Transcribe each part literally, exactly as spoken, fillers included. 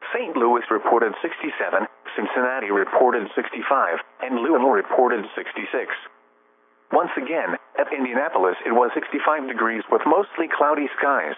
Saint Louis reported sixty-seven, Cincinnati reported sixty-five, and Louisville reported sixty-six. Once again, at Indianapolis it was sixty-five degrees with mostly cloudy skies.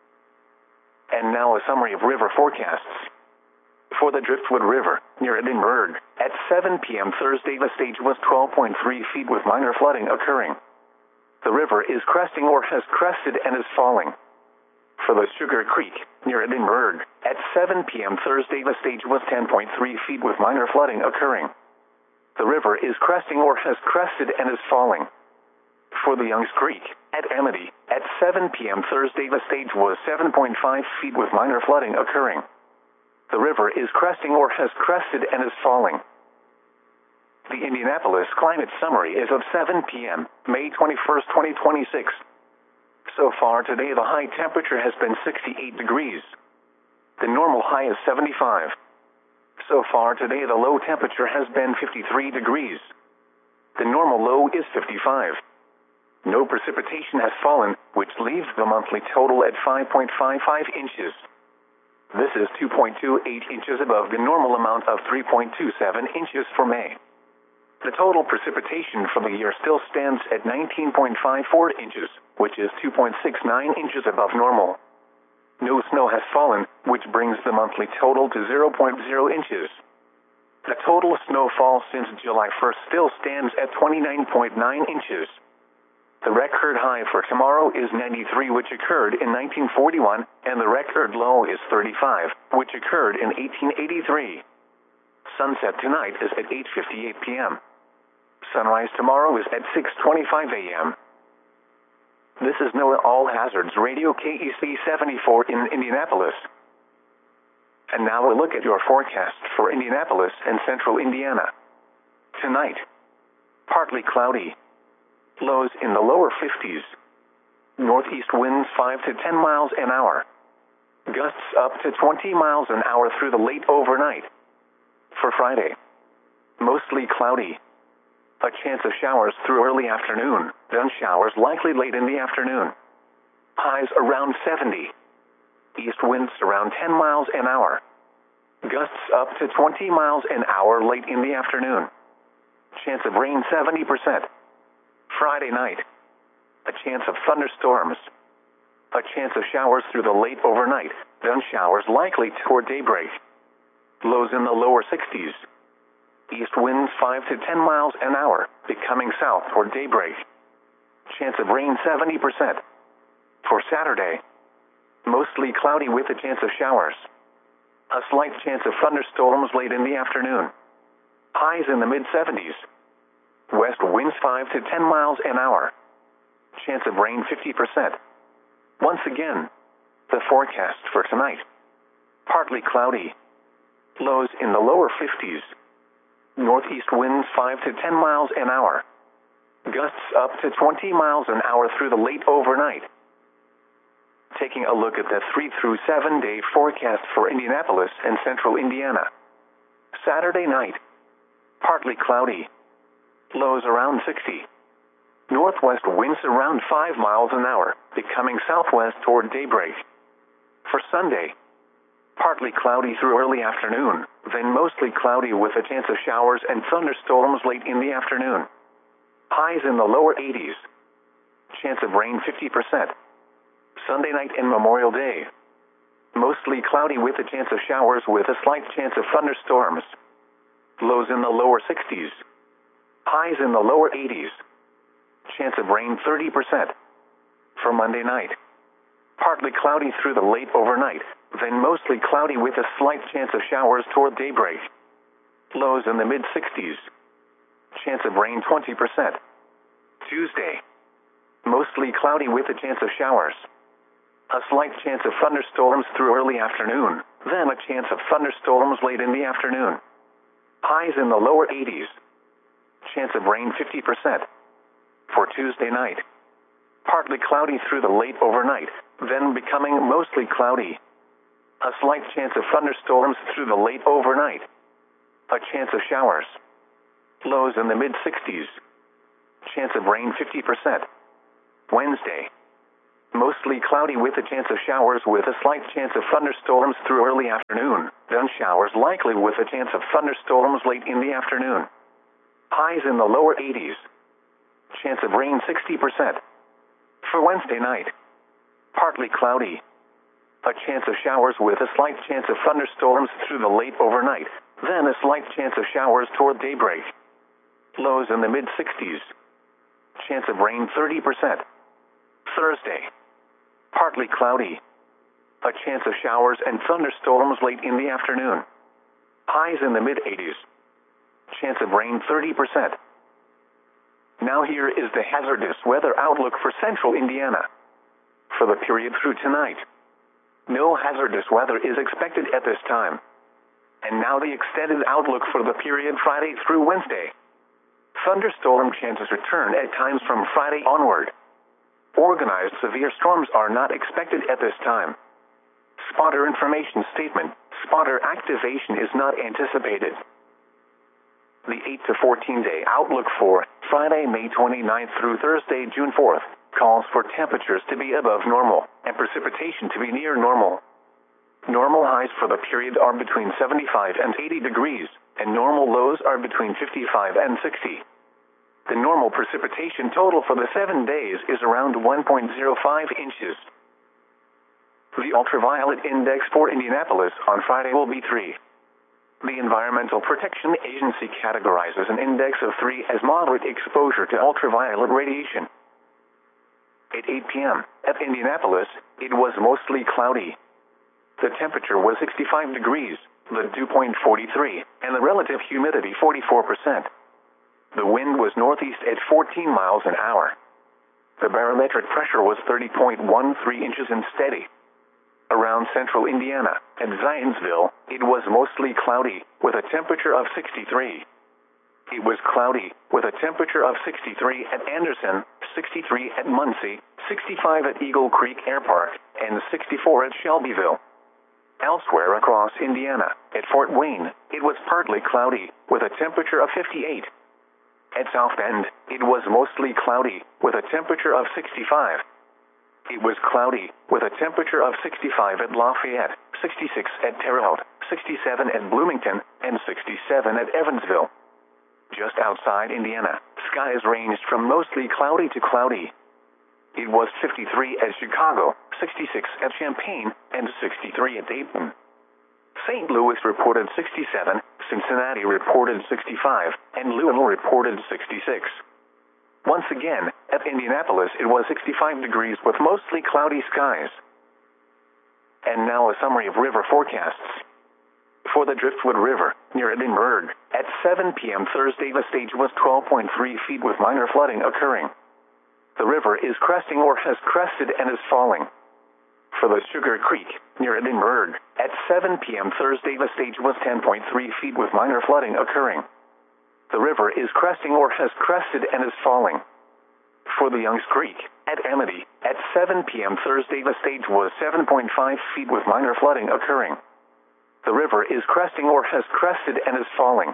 And now a summary of river forecasts. For the Driftwood River, near Edinburgh, at seven p m Thursday the stage was twelve point three feet with minor flooding occurring. The river is cresting or has crested and is falling. For the Sugar Creek, near Edinburgh, at seven p m Thursday the stage was ten point three feet with minor flooding occurring. The river is cresting or has crested and is falling. For the Youngs Creek, at Amity, at seven p m Thursday the stage was seven point five feet with minor flooding occurring. The river is cresting or has crested and is falling. The Indianapolis Climate Summary is of seven p m, May twenty-first, twenty twenty-six. So far today the high temperature has been sixty-eight degrees. The normal high is seventy-five. So far today the low temperature has been fifty-three degrees. The normal low is fifty-five. No precipitation has fallen, which leaves the monthly total at five point five five inches. This is two point two eight inches above the normal amount of three point two seven inches for May. The total precipitation for the year still stands at nineteen point five four inches, which is two point six nine inches above normal. No snow has fallen, which brings the monthly total to zero point zero inches. The total snowfall since July first still stands at twenty-nine point nine inches. The record high for tomorrow is ninety-three, which occurred in nineteen forty-one, and the record low is thirty-five, which occurred in eighteen eighty-three. Sunset tonight is at eight fifty-eight p m Sunrise tomorrow is at six twenty-five a m This is NOAA All Hazards Radio K E C seventy-four in Indianapolis. And now a look at your forecast for Indianapolis and central Indiana. Tonight, partly cloudy. Lows in the lower fifties. Northeast winds five to ten miles an hour. Gusts up to twenty miles an hour through the late overnight. For Friday, mostly cloudy. A chance of showers through early afternoon, then showers likely late in the afternoon. Highs around seventy. East winds around ten miles an hour. Gusts up to twenty miles an hour late in the afternoon. Chance of rain seventy percent. Friday night, a chance of thunderstorms. A chance of showers through the late overnight, then showers likely toward daybreak. Lows in the lower sixties. East winds five to ten miles an hour, becoming south toward daybreak. Chance of rain seventy percent. For Saturday, mostly cloudy with a chance of showers. A slight chance of thunderstorms late in the afternoon. Highs in the mid seventies. West winds five to ten miles an hour. Chance of rain fifty percent. Once again, the forecast for tonight. Partly cloudy. Lows in the lower fifties. Northeast winds five to ten miles an hour. Gusts up to twenty miles an hour through the late overnight. Taking a look at the three through seven day forecast for Indianapolis and central Indiana. Saturday night, partly cloudy. Lows around sixty. Northwest winds around five miles an hour, becoming southwest toward daybreak. For Sunday, partly cloudy through early afternoon, then mostly cloudy with a chance of showers and thunderstorms late in the afternoon. Highs in the lower eighties. Chance of rain fifty percent. Sunday night and Memorial Day. Mostly cloudy with a chance of showers with a slight chance of thunderstorms. Lows in the lower sixties. Highs in the lower eighties. Chance of rain thirty percent. For Monday night, partly cloudy through the late overnight, then mostly cloudy with a slight chance of showers toward daybreak. Lows in the mid sixties. Chance of rain twenty percent. Tuesday, mostly cloudy with a chance of showers. A slight chance of thunderstorms through early afternoon, then a chance of thunderstorms late in the afternoon. Highs in the lower eighties. Chance of rain fifty percent. For Tuesday night, partly cloudy through the late overnight, then becoming mostly cloudy. A slight chance of thunderstorms through the late overnight. A chance of showers. Lows in the mid sixties. Chance of rain fifty percent. Wednesday, mostly cloudy with a chance of showers with a slight chance of thunderstorms through early afternoon, then showers likely with a chance of thunderstorms late in the afternoon. Highs in the lower eighties. Chance of rain sixty percent. For Wednesday night, partly cloudy. A chance of showers with a slight chance of thunderstorms through the late overnight, then a slight chance of showers toward daybreak. Lows in the mid-sixties. Chance of rain thirty percent. Thursday, partly cloudy. A chance of showers and thunderstorms late in the afternoon. Highs in the mid-eighties. Chance of rain thirty percent. Now here is the hazardous weather outlook for central Indiana. For the period through tonight, no hazardous weather is expected at this time. And now the extended outlook for the period Friday through Wednesday. Thunderstorm chances return at times from Friday onward. Organized severe storms are not expected at this time. Spotter information statement: spotter activation is not anticipated. The eight to fourteen day outlook for Friday, May twenty-ninth through Thursday, June fourth, calls for temperatures to be above normal and precipitation to be near normal. Normal highs for the period are between seventy-five and eighty degrees, and normal lows are between fifty-five and sixty. The normal precipitation total for the seven days is around one point zero five inches. The ultraviolet index for Indianapolis on Friday will be three. The Environmental Protection Agency categorizes an index of three as moderate exposure to ultraviolet radiation. At eight p m at Indianapolis, it was mostly cloudy. The temperature was sixty-five degrees, the dew point forty-three, and the relative humidity forty-four percent. The wind was northeast at fourteen miles an hour. The barometric pressure was thirty point one three inches and steady. Around central Indiana and Zionsville, it was mostly cloudy, with a temperature of sixty-three. It was cloudy, with a temperature of sixty-three at Anderson, sixty-three at Muncie, sixty-five at Eagle Creek Air Park, and sixty-four at Shelbyville. Elsewhere across Indiana, at Fort Wayne, it was partly cloudy, with a temperature of fifty-eight. At South Bend, it was mostly cloudy, with a temperature of sixty-five. It was cloudy, with a temperature of sixty-five at Lafayette, sixty-six at Terre Haute, sixty-seven at Bloomington, and sixty-seven at Evansville. Just outside Indiana, skies ranged from mostly cloudy to cloudy. It was fifty-three at Chicago, sixty-six at Champaign, and sixty-three at Dayton. Saint Louis reported sixty-seven, Cincinnati reported sixty-five, and Louisville reported sixty-six. Once again, at Indianapolis it was sixty-five degrees with mostly cloudy skies. And now a summary of river forecasts. For the Driftwood River, near Edinburgh, at seven p m Thursday the stage was twelve point three feet with minor flooding occurring. The river is cresting or has crested and is falling. For the Sugar Creek, near Edinburgh, at seven p m Thursday the stage was ten point three feet with minor flooding occurring. The river is cresting or has crested and is falling. For the Youngs Creek, at Amity, at seven p m Thursday the stage was seven point five feet with minor flooding occurring. The river is cresting or has crested and is falling.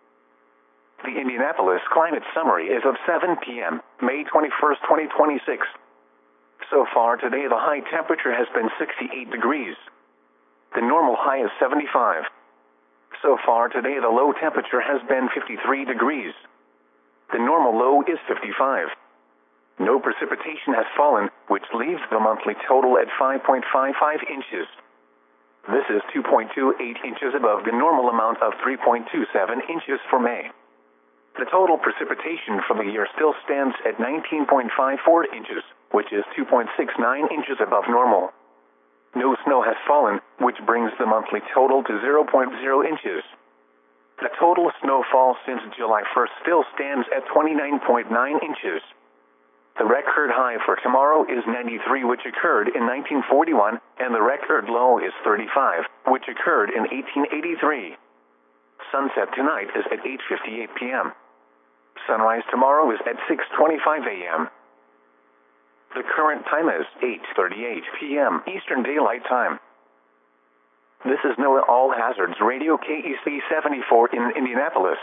The Indianapolis Climate Summary is of seven p m, May twenty-first, twenty twenty-six. So far today the high temperature has been sixty-eight degrees. The normal high is seventy-five. So far today the low temperature has been fifty-three degrees. The normal low is fifty-five. No precipitation has fallen, which leaves the monthly total at five point five five inches. This is two point two eight inches above the normal amount of three point two seven inches for May. The total precipitation for the year still stands at nineteen point five four inches, which is two point six nine inches above normal. No snow has fallen, which brings the monthly total to zero point zero inches. The total snowfall since July first still stands at twenty-nine point nine inches. The record high for tomorrow is ninety-three, which occurred in nineteen forty-one, and the record low is thirty-five, which occurred in eighteen eighty-three. Sunset tonight is at eight fifty-eight p m Sunrise tomorrow is at six twenty-five a m The current time is eight thirty-eight p m Eastern Daylight Time. This is NOAA All Hazards Radio K E C seventy-four in Indianapolis.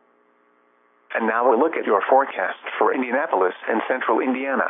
And now a look at your forecast for Indianapolis and central Indiana.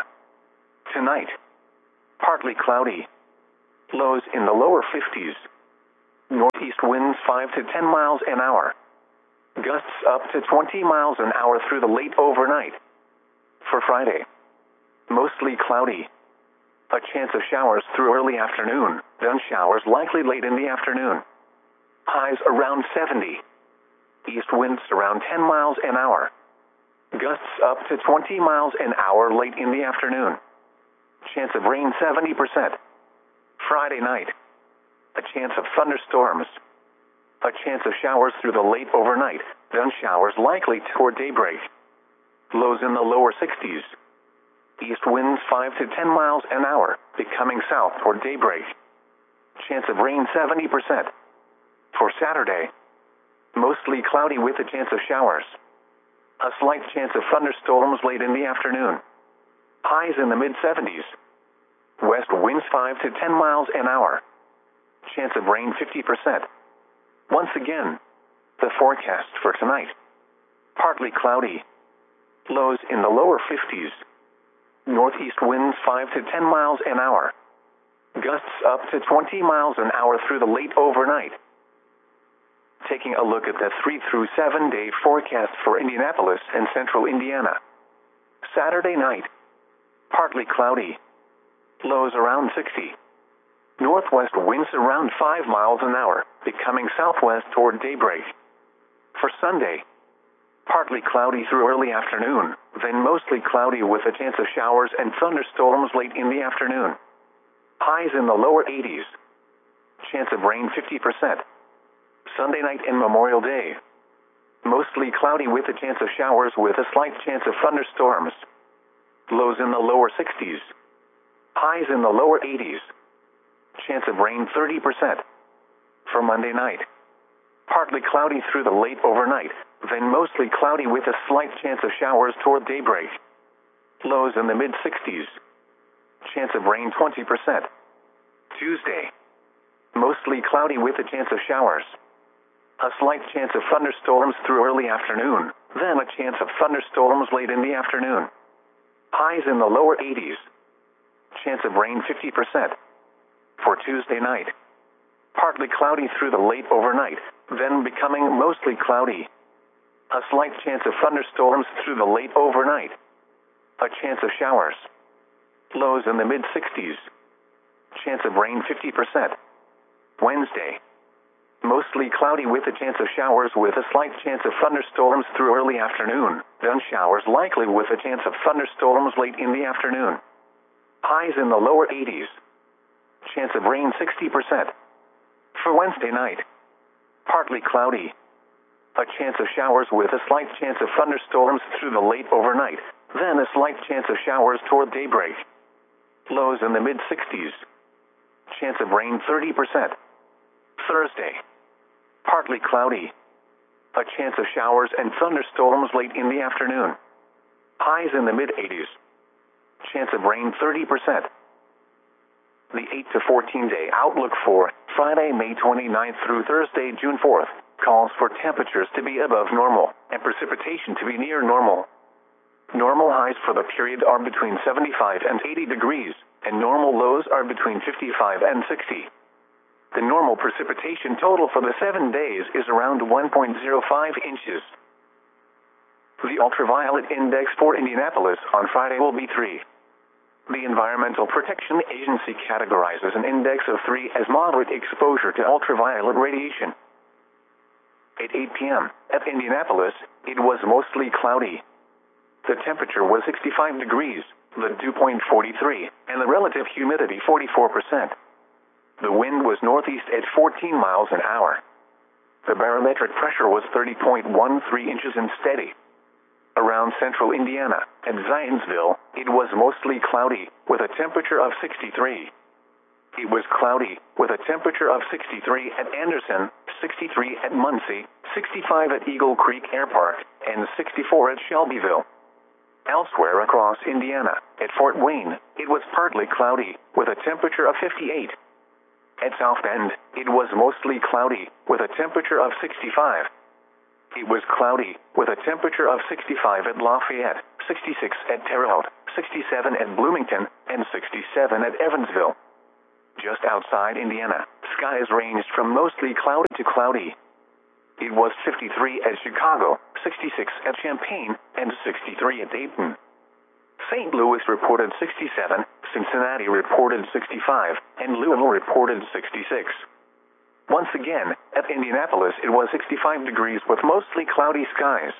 Tonight, partly cloudy. Lows in the lower fifties. Northeast winds five to ten miles an hour. Gusts up to twenty miles an hour through the late overnight. For Friday, mostly cloudy. A chance of showers through early afternoon, then showers likely late in the afternoon. Highs around seventy. East winds around ten miles an hour. Gusts up to twenty miles an hour late in the afternoon. Chance of rain seventy percent. Friday night, a chance of thunderstorms. A chance of showers through the late overnight, then showers likely toward daybreak. Lows in the lower sixties. East winds five to ten miles an hour, becoming south toward daybreak. Chance of rain seventy percent. For Saturday, mostly cloudy with a chance of showers. A slight chance of thunderstorms late in the afternoon. Highs in the mid seventies. West winds five to ten miles an hour. Chance of rain fifty percent. Once again, the forecast for tonight. Partly cloudy. Lows in the lower fifties. Northeast winds five to ten miles an hour. Gusts up to twenty miles an hour through the late overnight. Taking a look at the three through seven day forecast for Indianapolis and central Indiana. Saturday night, partly cloudy. Lows around sixty. Northwest winds around five miles an hour, becoming southwest toward daybreak. For Sunday, partly cloudy through early afternoon, then mostly cloudy with a chance of showers and thunderstorms late in the afternoon. Highs in the lower eighties. Chance of rain fifty percent. Sunday night and Memorial Day. Mostly cloudy with a chance of showers with a slight chance of thunderstorms. Lows in the lower sixties. Highs in the lower eighties. Chance of rain thirty percent. For Monday night, partly cloudy through the late overnight, then mostly cloudy with a slight chance of showers toward daybreak. Lows in the mid sixties. Chance of rain twenty percent. Tuesday, mostly cloudy with a chance of showers. A slight chance of thunderstorms through early afternoon, then a chance of thunderstorms late in the afternoon. Highs in the lower eighties. Chance of rain fifty percent. For Tuesday night, partly cloudy through the late overnight, then becoming mostly cloudy. A slight chance of thunderstorms through the late overnight. A chance of showers. Lows in the mid sixties. Chance of rain fifty percent. Wednesday, mostly cloudy with a chance of showers with a slight chance of thunderstorms through early afternoon, then showers likely with a chance of thunderstorms late in the afternoon. Highs in the lower eighties. Chance of rain sixty percent. For Wednesday night, partly cloudy. A chance of showers with a slight chance of thunderstorms through the late overnight, then a slight chance of showers toward daybreak. Lows in the mid sixties. Chance of rain thirty percent. Thursday, partly cloudy. A chance of showers and thunderstorms late in the afternoon. Highs in the mid eighties. Chance of rain thirty percent. The eight to fourteen day outlook for Friday, May twenty-ninth through Thursday, June fourth, calls for temperatures to be above normal and precipitation to be near normal. Normal highs for the period are between seventy-five and eighty degrees, and normal lows are between fifty-five and sixty. The normal precipitation total for the seven days is around one point zero five inches. The ultraviolet index for Indianapolis on Friday will be three. The Environmental Protection Agency categorizes an index of three as moderate exposure to ultraviolet radiation. At eight p.m. at Indianapolis, it was mostly cloudy. The temperature was sixty-five degrees, the dew point forty-three, and the relative humidity forty-four percent. The wind was northeast at fourteen miles an hour. The barometric pressure was thirty point one three inches and steady. Around central Indiana and Zionsville, it was mostly cloudy, with a temperature of sixty-three. It was cloudy, with a temperature of sixty-three at Anderson, sixty-three at Muncie, sixty-five at Eagle Creek Air Park, and sixty-four at Shelbyville. Elsewhere across Indiana, at Fort Wayne, it was partly cloudy, with a temperature of fifty-eight. At South Bend, it was mostly cloudy, with a temperature of sixty-five. It was cloudy, with a temperature of sixty-five at Lafayette, sixty-six at Terre Haute, sixty-seven at Bloomington, and sixty-seven at Evansville. just outside Indiana, skies ranged from mostly cloudy to cloudy. It was fifty-three at Chicago, sixty-six at Champaign, and sixty-three at Dayton. Saint Louis reported sixty-seven, Cincinnati reported sixty-five, and Louisville reported sixty-six. Once again, at Indianapolis it was sixty-five degrees with mostly cloudy skies.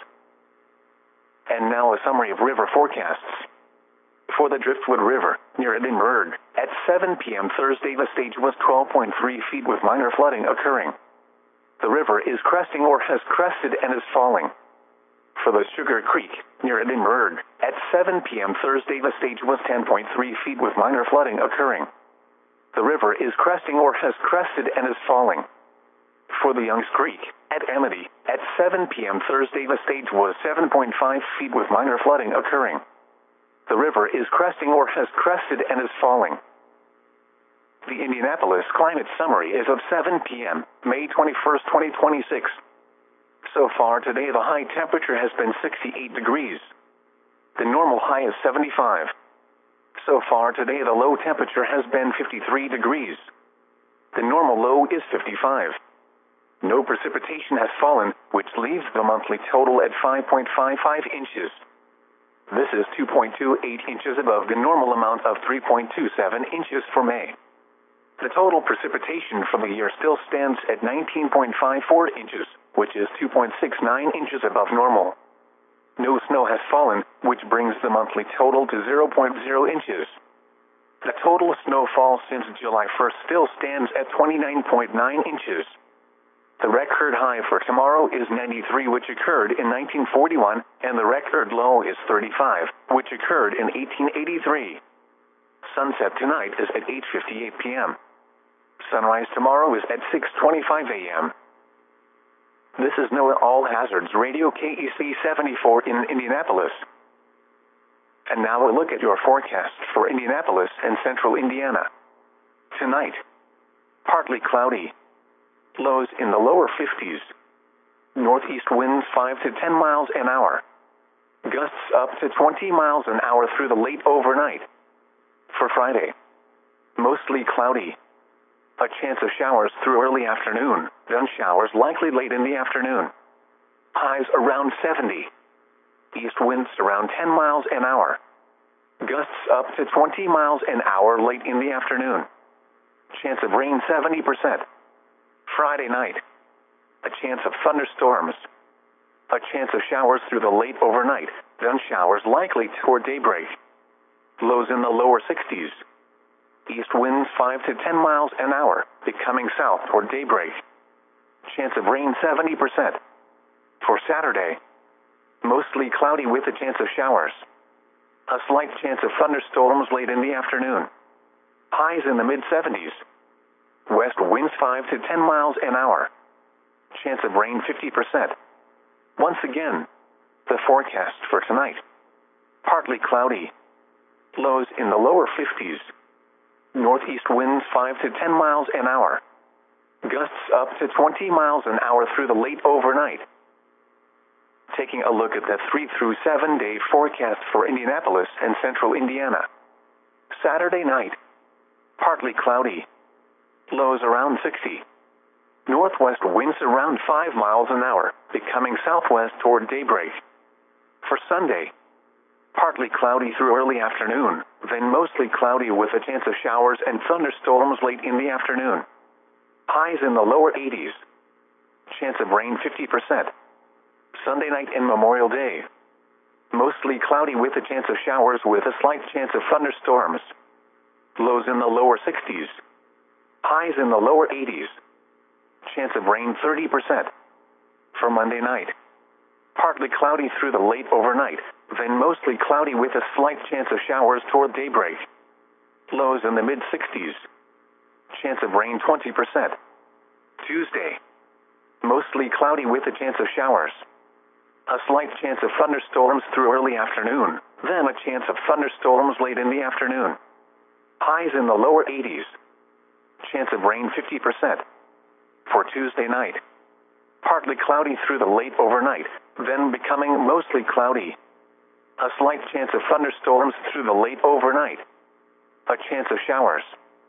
And now a summary of river forecasts. For the Driftwood River, near Edinburgh, at seven p m Thursday the stage was twelve point three feet with minor flooding occurring. The river is cresting or has crested and is falling. For the Sugar Creek, near Edinburgh, at seven p m Thursday the stage was ten point three feet with minor flooding occurring. The river is cresting or has crested and is falling. For the Youngs Creek, at Amity, at seven p m Thursday the stage was seven point five feet with minor flooding occurring. The river is cresting or has crested and is falling. The Indianapolis Climate Summary is of seven p m, May twenty-first, twenty twenty-six. So far today the high temperature has been sixty-eight degrees. The normal high is seventy-five. So far today the low temperature has been fifty-three degrees. The normal low is fifty-five. No precipitation has fallen, which leaves the monthly total at five point five five inches. This is two point two eight inches above the normal amount of three point two seven inches for May. The total precipitation for the year still stands at nineteen point five four inches, which is two point six nine inches above normal. No snow has fallen, which brings the monthly total to zero point zero inches. The total snowfall since July first still stands at twenty-nine point nine inches. The record high for tomorrow is ninety-three, which occurred in nineteen forty-one, and the record low is thirty-five, which occurred in eighteen eighty-three. Sunset tonight is at eight fifty-eight p m Sunrise tomorrow is at six twenty-five a m This is NOAA All Hazards Radio K E C seventy-four in Indianapolis. And now a look at your forecast for Indianapolis and central Indiana. Tonight, partly cloudy. Lows in the lower fifties. Northeast winds five to ten miles an hour. Gusts up to twenty miles an hour through the late overnight. For Friday, mostly cloudy. A chance of showers through early afternoon, then showers likely late in the afternoon. Highs around seventy. East winds around ten miles an hour. Gusts up to twenty miles an hour late in the afternoon. Chance of rain seventy percent. Friday night, a chance of thunderstorms. A chance of showers through the late overnight, then showers likely toward daybreak. Lows in the lower sixties. East winds five to ten miles an hour, becoming south toward daybreak. Chance of rain seventy percent. For Saturday, mostly cloudy with a chance of showers. A slight chance of thunderstorms late in the afternoon. Highs in the mid seventies. West winds five to ten miles an hour. Chance of rain fifty percent. Once again, the forecast for tonight. Partly cloudy. Lows in the lower fifties. Northeast winds five to ten miles an hour. Gusts up to twenty miles an hour through the late overnight. Taking a look at the three through seven day forecast for Indianapolis and central Indiana. Saturday night, partly cloudy. Lows around sixty. Northwest winds around five miles an hour, becoming southwest toward daybreak. For Sunday, partly cloudy through early afternoon, then mostly cloudy with a chance of showers and thunderstorms late in the afternoon. Highs in the lower eighties. Chance of rain fifty percent. Sunday night and Memorial Day. Mostly cloudy with a chance of showers with a slight chance of thunderstorms. Lows in the lower sixties. Highs in the lower eighties. Chance of rain thirty percent. For Monday night, partly cloudy through the late overnight, then mostly cloudy with a slight chance of showers toward daybreak. Lows in the mid sixties. Chance of rain twenty percent. Tuesday, mostly cloudy with a chance of showers. A slight chance of thunderstorms through early afternoon, then a chance of thunderstorms late in the afternoon. Highs in the lower eighties. Chance of rain fifty percent. For Tuesday night, partly cloudy through the late overnight, then becoming mostly cloudy. A slight chance of thunderstorms through the late overnight. A chance of showers.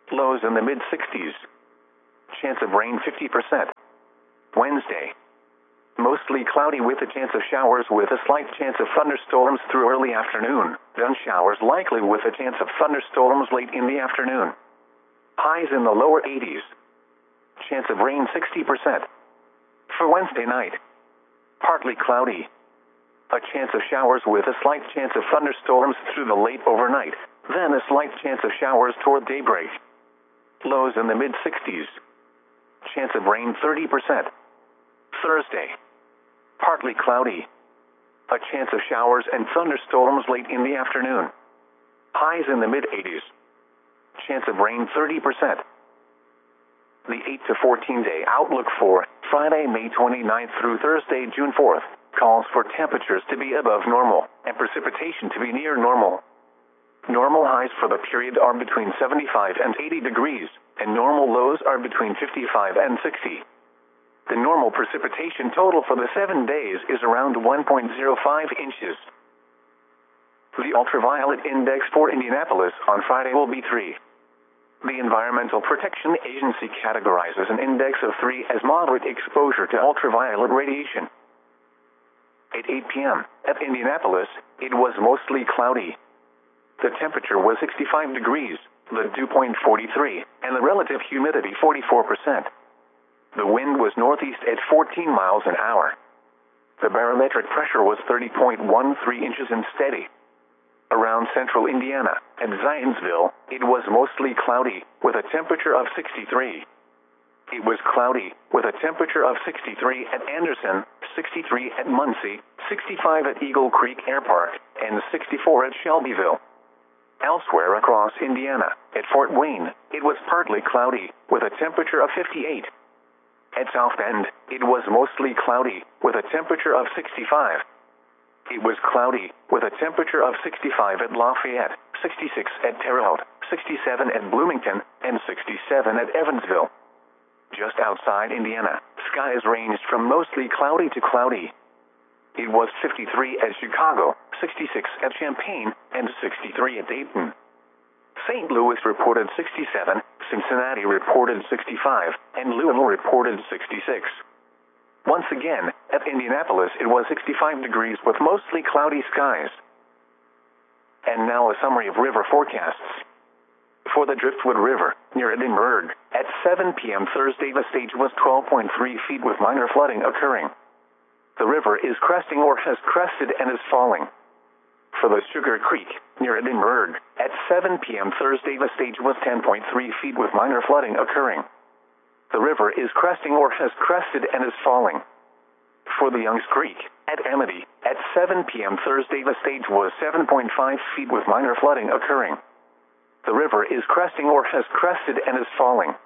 Lows in the mid sixties. Chance of rain fifty percent. Wednesday. Mostly cloudy with a chance of showers with a slight chance of thunderstorms through early afternoon. Then showers likely with a chance of thunderstorms late in the afternoon. Highs in the lower eighties. Chance of rain sixty percent. For Wednesday night. Partly cloudy. A chance of showers with a slight chance of thunderstorms through the late overnight. Then a slight chance of showers toward daybreak. Lows in the mid sixties. Chance of rain thirty percent. Thursday. Partly cloudy. A chance of showers and thunderstorms late in the afternoon. Highs in the mid eighties. Chance of rain thirty percent. The eight to fourteen day outlook for Friday, May twenty-ninth through Thursday, June fourth, calls for temperatures to be above normal and precipitation to be near normal. Normal highs for the period are between seventy-five and eighty degrees, and normal lows are between fifty-five and sixty. The normal precipitation total for the seven days is around one point zero five inches. The ultraviolet index for Indianapolis on Friday will be three. The Environmental Protection Agency categorizes an index of three as moderate exposure to ultraviolet radiation. At eight p m at Indianapolis, it was mostly cloudy. The temperature was sixty-five degrees, the dew point forty-three, and the relative humidity forty-four percent. The wind was northeast at fourteen miles an hour. The barometric pressure was thirty point one three inches and steady. Around central Indiana and Zionsville, it was mostly cloudy, with a temperature of sixty-three. It was cloudy, with a temperature of sixty-three at Anderson, sixty-three at Muncie, sixty-five at Eagle Creek Air Park, and sixty-four at Shelbyville. Elsewhere across Indiana, at Fort Wayne, it was partly cloudy, with a temperature of fifty-eight. At South Bend, it was mostly cloudy, with a temperature of sixty-five. It was cloudy, with a temperature of sixty-five at Lafayette, sixty-six at Terre Haute, sixty-seven at Bloomington, and sixty-seven at Evansville. Just outside Indiana, skies ranged from mostly cloudy to cloudy. It was fifty-three at Chicago, sixty-six at Champaign, and sixty-three at Dayton. Saint Louis reported sixty-seven, Cincinnati reported sixty-five, and Louisville reported sixty-six. Once again, at Indianapolis it was sixty-five degrees with mostly cloudy skies. And now a summary of river forecasts. For the Driftwood River, near Edinburgh, at seven p m Thursday the stage was twelve point three feet with minor flooding occurring. The river is cresting or has crested and is falling. For the Sugar Creek, near Edinburgh, at seven p m Thursday the stage was ten point three feet with minor flooding occurring. The river is cresting or has crested and is falling. For the Youngs Creek, at Amity, at seven p m Thursday the stage was seven point five feet with minor flooding occurring. The river is cresting or has crested and is falling.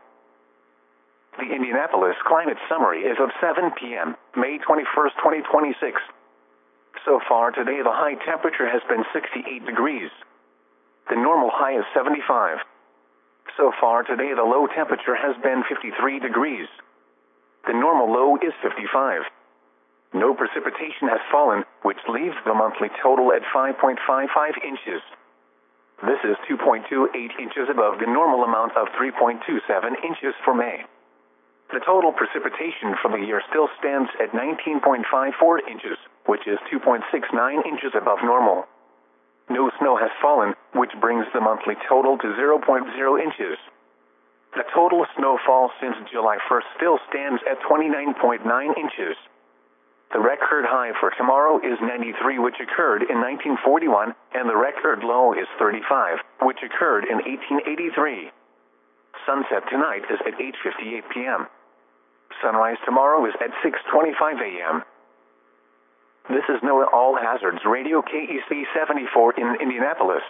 The Indianapolis Climate Summary is of seven p m, May twenty-first, twenty twenty-six. So far today the high temperature has been sixty-eight degrees. The normal high is seventy-five. So far today the low temperature has been fifty-three degrees. The normal low is fifty-five. No precipitation has fallen, which leaves the monthly total at five point five five inches. This is two point two eight inches above the normal amount of three point two seven inches for May. The total precipitation for the year still stands at nineteen point five four inches, which is two point six nine inches above normal. No snow has fallen, which brings the monthly total to zero point zero inches. The total snowfall since July first still stands at twenty-nine point nine inches. The record high for tomorrow is ninety-three, which occurred in nineteen forty-one, and the record low is thirty-five, which occurred in eighteen eighty-three. Sunset tonight is at eight fifty-eight p m Sunrise tomorrow is at six twenty-five a m This is NOAA All Hazards Radio K E C seventy-four in Indianapolis.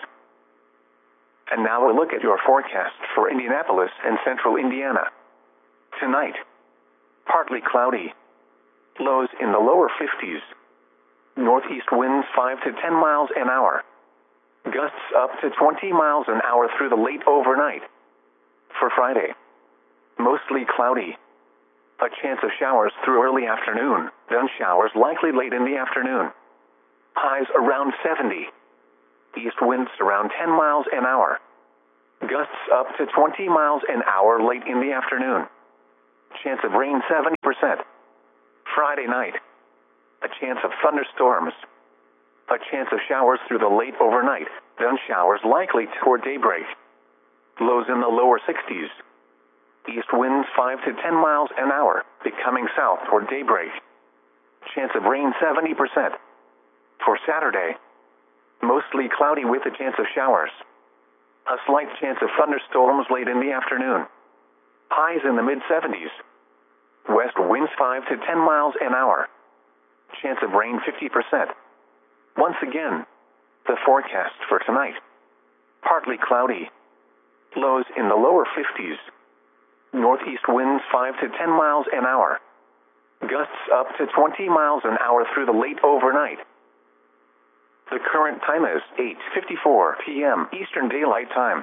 And now a look at your forecast for Indianapolis and central Indiana. Tonight, partly cloudy. Lows in the lower fifties. Northeast winds five to ten miles an hour. Gusts up to twenty miles an hour through the late overnight. For Friday, mostly cloudy. A chance of showers through early afternoon, then showers likely late in the afternoon. Highs around seventy. East winds around ten miles an hour. Gusts up to twenty miles an hour late in the afternoon. Chance of rain seventy percent. Friday night. A chance of thunderstorms. A chance of showers through the late overnight, then showers likely toward daybreak. Lows in the lower sixties. East winds five to ten miles an hour, becoming south toward daybreak. Chance of rain seventy percent. For Saturday. Mostly cloudy with a chance of showers. A slight chance of thunderstorms late in the afternoon. Highs in the mid seventies. West winds five to ten miles an hour. Chance of rain fifty percent. Once again, the forecast for tonight. Partly cloudy. Lows in the lower fifties. Northeast winds five to ten miles an hour. Gusts up to twenty miles an hour through the late overnight. The current time is eight fifty-four p m Eastern Daylight Time.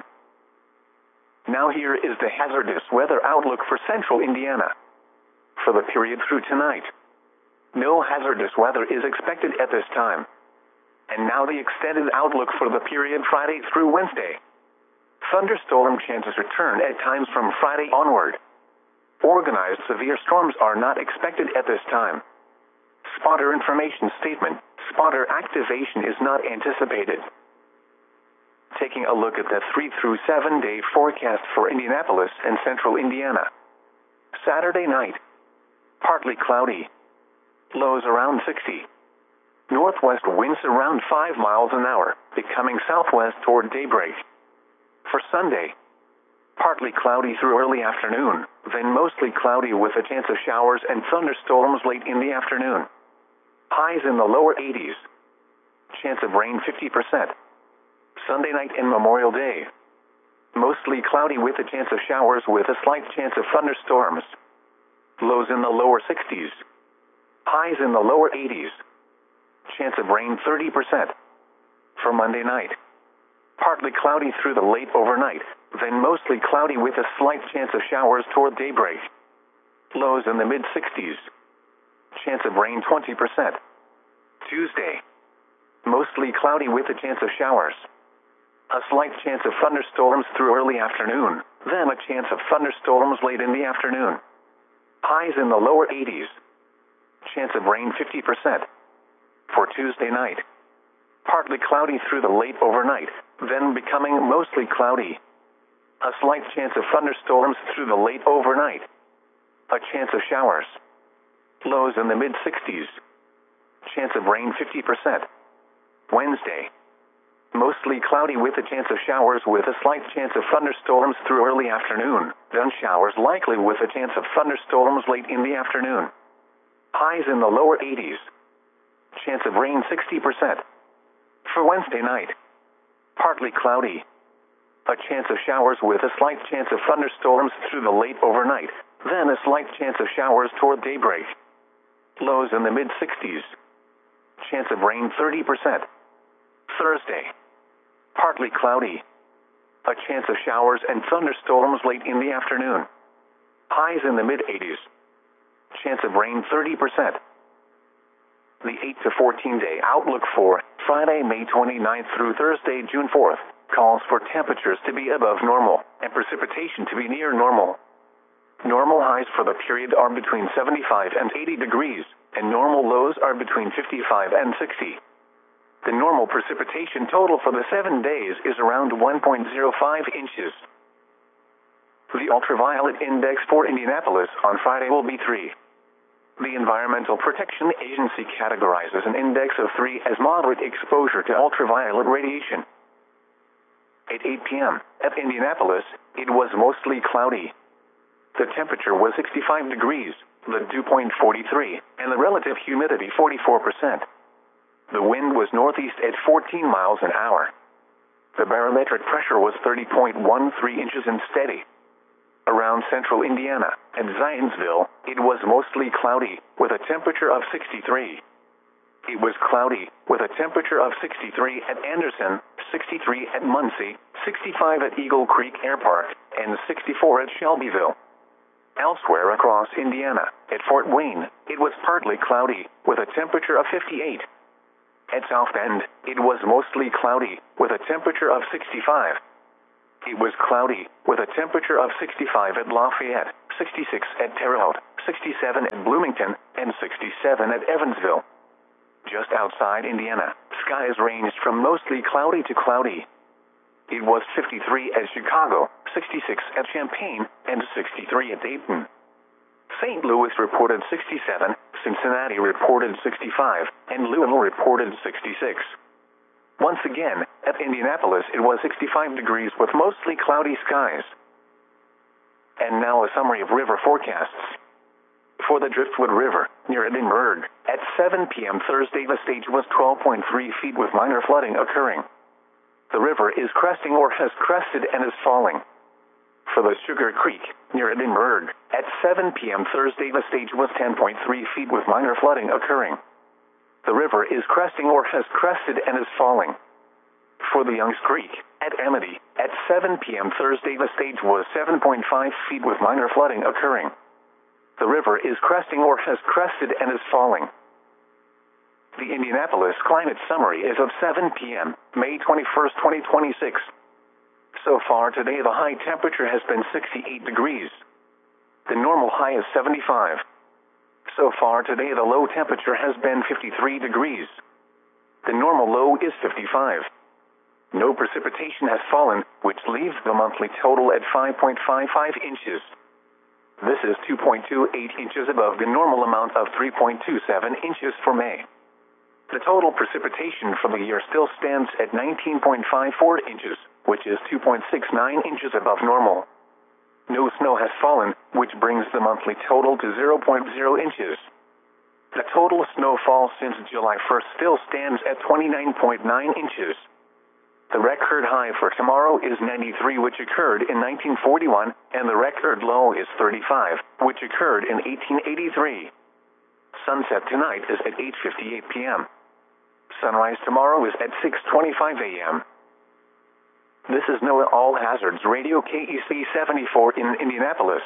Now here is the hazardous weather outlook for central Indiana. For the period through tonight, no hazardous weather is expected at this time. And now the extended outlook for the period Friday through Wednesday. Thunderstorm chances return at times from Friday onward. Organized severe storms are not expected at this time. Spotter information statement. Spotter activation is not anticipated. Taking a look at the three through seven day forecast for Indianapolis and central Indiana. Saturday night. Partly cloudy. Lows around sixty. Northwest winds around five miles an hour, becoming southwest toward daybreak. For Sunday. Partly cloudy through early afternoon, then mostly cloudy with a chance of showers and thunderstorms late in the afternoon. Highs in the lower eighties. Chance of rain fifty percent. Sunday night and Memorial Day. Mostly cloudy with a chance of showers with a slight chance of thunderstorms. Lows in the lower sixties. Highs in the lower eighties. Chance of rain thirty percent. For Monday night. Partly cloudy through the late overnight, then mostly cloudy with a slight chance of showers toward daybreak. Lows in the mid sixties. Chance of rain twenty percent. Tuesday. Mostly cloudy with a chance of showers. A slight chance of thunderstorms through early afternoon, then a chance of thunderstorms late in the afternoon. Highs in the lower eighties. Chance of rain fifty percent. For Tuesday night. Partly cloudy through the late overnight, then becoming mostly cloudy. A slight chance of thunderstorms through the late overnight. A chance of showers. Lows in the mid sixties. Chance of rain fifty percent. Wednesday. Mostly cloudy with a chance of showers with a slight chance of thunderstorms through early afternoon, then showers likely with a chance of thunderstorms late in the afternoon. Highs in the lower eighties. Chance of rain sixty percent. For Wednesday night. Partly cloudy. A chance of showers with a slight chance of thunderstorms through the late overnight, then a slight chance of showers toward daybreak. Lows in the mid sixties. Chance of rain thirty percent. Thursday. Partly cloudy. A chance of showers and thunderstorms late in the afternoon. Highs in the mid eighties. Chance of rain thirty percent. The eight to fourteen day outlook for Friday, May twenty-ninth through Thursday, June fourth, calls for temperatures to be above normal and precipitation to be near normal. Normal highs for the period are between seventy-five and eighty degrees, and normal lows are between fifty-five and sixty. The normal precipitation total for the seven days is around one point zero five inches. The ultraviolet index for Indianapolis on Friday will be three. The Environmental Protection Agency categorizes an index of three as moderate exposure to ultraviolet radiation. At eight p m at Indianapolis, it was mostly cloudy. The temperature was sixty-five degrees, the dew point forty-three, and the relative humidity forty-four percent. The wind was northeast at fourteen miles an hour. The barometric pressure was thirty point one three inches and steady. Around central Indiana and Zionsville, it was mostly cloudy, with a temperature of sixty-three. It was cloudy, with a temperature of sixty-three at Anderson, sixty-three at Muncie, sixty-five at Eagle Creek Air Park, and sixty-four at Shelbyville. Elsewhere across Indiana, at Fort Wayne, it was partly cloudy, with a temperature of fifty-eight. At South Bend, it was mostly cloudy, with a temperature of sixty-five. It was cloudy, with a temperature of sixty-five at Lafayette, sixty-six at Terre Haute, sixty-seven at Bloomington, and sixty-seven at Evansville. Just outside Indiana, skies ranged from mostly cloudy to cloudy. It was fifty-three at Chicago, sixty-six at Champaign, and sixty-three at Dayton. Saint Louis reported sixty-seven, Cincinnati reported sixty-five, and Louisville reported sixty-six. Once again, at Indianapolis it was sixty-five degrees with mostly cloudy skies. And now a summary of river forecasts. For the Driftwood River, near Edinburgh, at seven p m Thursday the stage was twelve point three feet with minor flooding occurring. The river is cresting or has crested and is falling. For the Sugar Creek, near Edinburgh, at seven p m Thursday the stage was ten point three feet with minor flooding occurring. The river is cresting or has crested and is falling. For the Youngs Creek, at Amity, at seven p m Thursday the stage was seven point five feet with minor flooding occurring. The river is cresting or has crested and is falling. The Indianapolis Climate Summary is of seven p m, May twenty-first, twenty twenty-six. So far today the high temperature has been sixty-eight degrees. The normal high is seventy-five. So far today the low temperature has been fifty-three degrees. The normal low is fifty-five. No precipitation has fallen, which leaves the monthly total at five point five five inches. This is two point two eight inches above the normal amount of three point two seven inches for May. The total precipitation for the year still stands at nineteen point five four inches, which is two point six nine inches above normal. No snow has fallen, which brings the monthly total to zero point zero inches. The total snowfall since July first still stands at twenty-nine point nine inches. The record high for tomorrow is ninety-three, which occurred in nineteen forty-one, and the record low is thirty-five, which occurred in eighteen eighty-three. Sunset tonight is at eight fifty-eight p m Sunrise tomorrow is at six twenty-five a m This is NOAA All Hazards Radio K E C seventy-four in Indianapolis.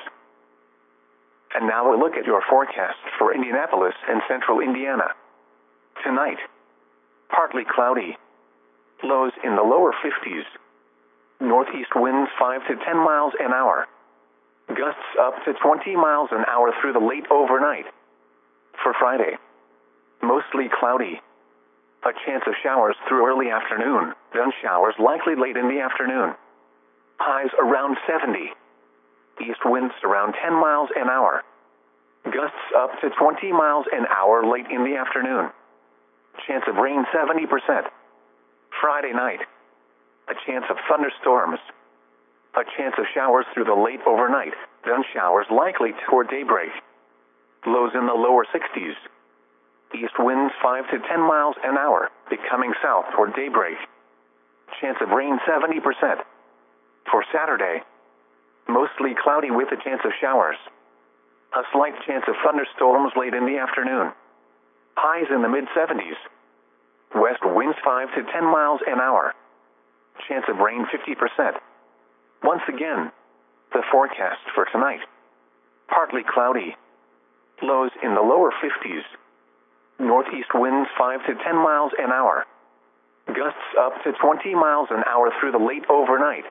And now a look at your forecast for Indianapolis and central Indiana. Tonight, partly cloudy. Lows in the lower fifties. Northeast winds five to ten miles an hour. Gusts up to twenty miles an hour through the late overnight. For Friday, mostly cloudy. A chance of showers through early afternoon, then showers likely late in the afternoon. Highs around seventy. East winds around ten miles an hour. Gusts up to twenty miles an hour late in the afternoon. Chance of rain seventy percent. Friday night, a chance of thunderstorms. A chance of showers through the late overnight, then showers likely toward daybreak. Lows in the lower sixties. East winds five to ten miles an hour, becoming south toward daybreak. Chance of rain seventy percent. For Saturday, mostly cloudy with a chance of showers. A slight chance of thunderstorms late in the afternoon. Highs in the mid seventies. West winds five to ten miles an hour. Chance of rain fifty percent. Once again, the forecast for tonight. Partly cloudy. Lows in the lower fifties. Northeast winds five to ten miles an hour. Gusts up to twenty miles an hour through the late overnight.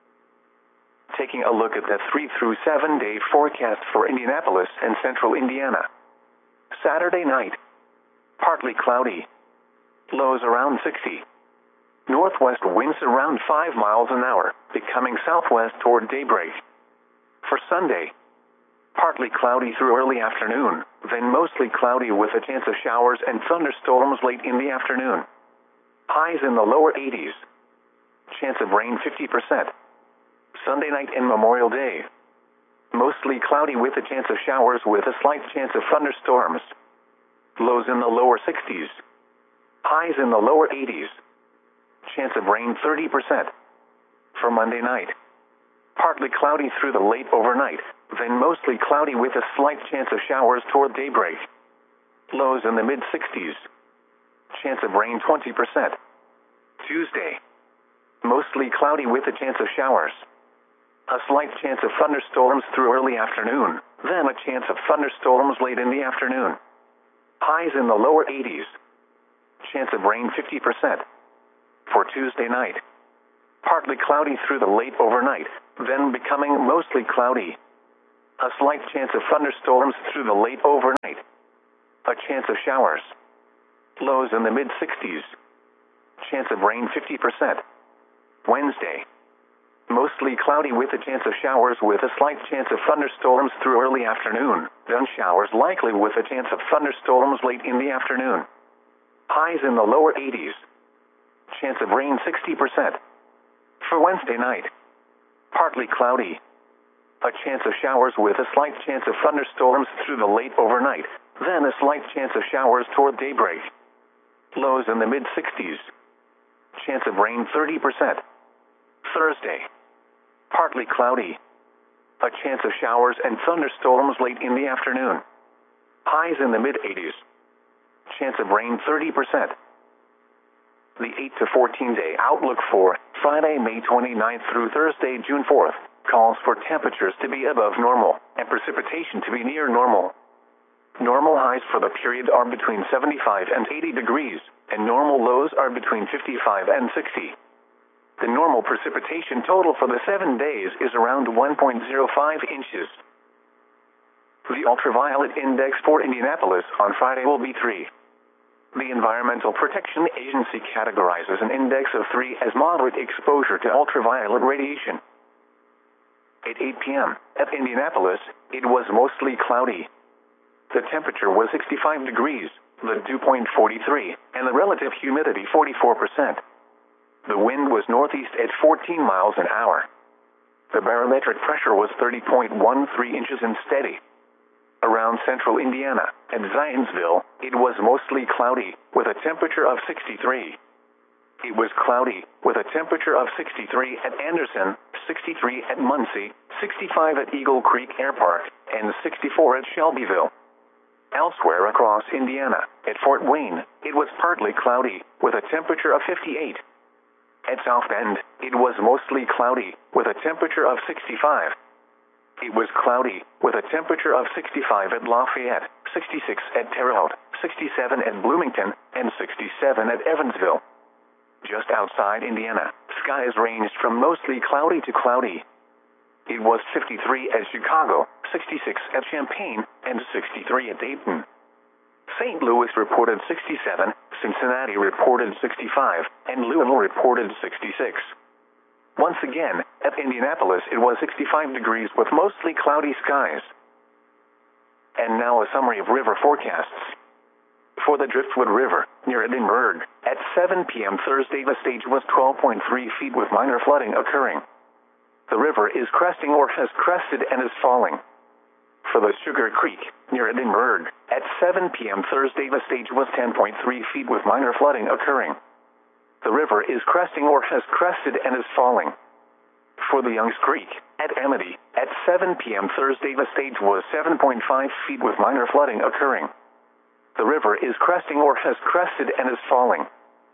Taking a look at the three through seven day forecast for Indianapolis and central Indiana. Saturday night, partly cloudy. Lows around sixty. Northwest winds around five miles an hour, becoming southwest toward daybreak. For Sunday, partly cloudy through early afternoon, then mostly cloudy with a chance of showers and thunderstorms late in the afternoon. Highs in the lower eighties. Chance of rain fifty percent. Sunday night and Memorial Day. Mostly cloudy with a chance of showers with a slight chance of thunderstorms. Lows in the lower sixties. Highs in the lower eighties. Chance of rain thirty percent. For Monday night, partly cloudy through the late overnight, then mostly cloudy with a slight chance of showers toward daybreak. Lows in the mid sixties. Chance of rain twenty percent. Tuesday, mostly cloudy with a chance of showers. A slight chance of thunderstorms through early afternoon, then a chance of thunderstorms late in the afternoon. Highs in the lower eighties. Chance of rain fifty percent. For Tuesday night, partly cloudy through the late overnight, then becoming mostly cloudy. A slight chance of thunderstorms through the late overnight. A chance of showers. Lows in the mid sixties. Chance of rain fifty percent. Wednesday. Mostly cloudy with a chance of showers with a slight chance of thunderstorms through early afternoon, then showers likely with a chance of thunderstorms late in the afternoon. Highs in the lower eighties. Chance of rain sixty percent. For Wednesday night. Partly cloudy. A chance of showers with a slight chance of thunderstorms through the late overnight, then a slight chance of showers toward daybreak. Lows in the mid sixties. Chance of rain thirty percent. Thursday. Partly cloudy. A chance of showers and thunderstorms late in the afternoon. Highs in the mid eighties. Chance of rain thirty percent. The eight to fourteen day outlook for Friday, May twenty-ninth through Thursday, June fourth, calls for temperatures to be above normal and precipitation to be near normal. Normal highs for the period are between seventy-five and eighty degrees, and normal lows are between fifty-five and sixty. The normal precipitation total for the seven days is around one point zero five inches. The ultraviolet index for Indianapolis on Friday will be three. The Environmental Protection Agency categorizes an index of three as moderate exposure to ultraviolet radiation. At eight p m at Indianapolis, it was mostly cloudy. The temperature was sixty-five degrees, the dew point forty-three, and the relative humidity forty-four percent. The wind was northeast at fourteen miles an hour. The barometric pressure was thirty point one three inches and steady. Around central Indiana and Zionsville, it was mostly cloudy, with a temperature of sixty-three. It was cloudy, with a temperature of sixty-three at Anderson, sixty-three at Muncie, sixty-five at Eagle Creek Air Park, and sixty-four at Shelbyville. Elsewhere across Indiana, at Fort Wayne, it was partly cloudy, with a temperature of fifty-eight. At South Bend, it was mostly cloudy, with a temperature of sixty-five. It was cloudy, with a temperature of sixty-five at Lafayette, sixty-six at Terre Haute, sixty-seven at Bloomington, and sixty-seven at Evansville. Just outside Indiana, skies ranged from mostly cloudy to cloudy. It was fifty-three at Chicago, sixty-six at Champaign, and sixty-three at Dayton. Saint Louis reported sixty-seven, Cincinnati reported sixty-five, and Louisville reported sixty-six. Once again, at Indianapolis it was sixty-five degrees with mostly cloudy skies. And now a summary of river forecasts. For the Driftwood River, near Edinburgh, at seven p m Thursday the stage was twelve point three feet with minor flooding occurring. The river is cresting or has crested and is falling. For the Sugar Creek, near Edinburgh, at seven p m Thursday the stage was ten point three feet with minor flooding occurring. The river is cresting or has crested and is falling. For the Youngs Creek, at Amity, at seven p m Thursday the stage was seven point five feet with minor flooding occurring. The river is cresting or has crested and is falling.